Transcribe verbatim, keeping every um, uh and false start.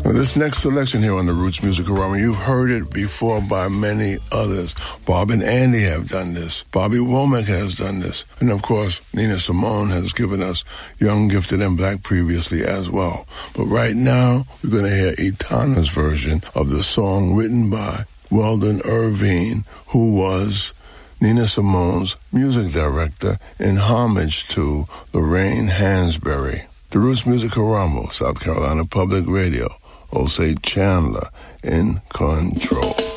Now, this next selection here on the Roots Music Aroma, you've heard it before by many others. Bob and Andy have done this. Bobby Womack has done this. And, of course, Nina Simone has given us Young, Gifted, and Black previously as well. But right now, we're going to hear Etana's version of the song written by Weldon Irvine, who was Nina Simone's music director, in homage to Lorraine Hansberry. The Roots Music Aroma, South Carolina Public Radio. Osei Chandler in control.